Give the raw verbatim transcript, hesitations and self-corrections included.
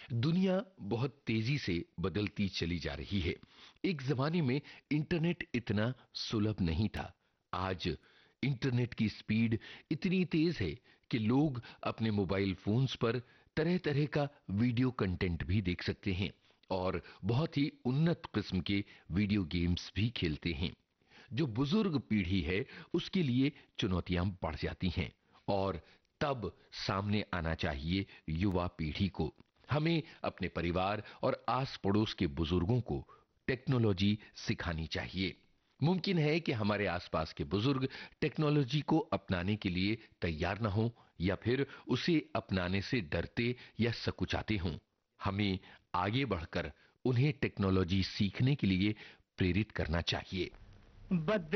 दुनिया बहुत तेजी से बदलती चली जा रही है। एक जमाने में इंटरनेट इतना सुलभ नहीं था। आज इंटरनेट की स्पीड इतनी तेज है कि लोग अपने मोबाइल फोन्स पर तरह तरह का वीडियो कंटेंट भी देख सकते हैं और बहुत ही उन्नत किस्म के वीडियो गेम्स भी खेलते हैं। जो बुजुर्ग पीढ़ी है उसके लिए चुनौतियां बढ़ जाती हैं और तब सामने आना चाहिए युवा पीढ़ी को। हमें अपने परिवार और आस पड़ोस के बुजुर्गों को टेक्नोलॉजी सिखानी चाहिए। मुमकिन है कि हमारे आसपास के बुजुर्ग टेक्नोलॉजी को अपनाने के लिए तैयार ना हो या फिर उसे अपनाने से डरते या सकुचाते हों। हमें आगे बढ़कर उन्हें टेक्नोलॉजी सीखने के लिए प्रेरित करना चाहिए। बद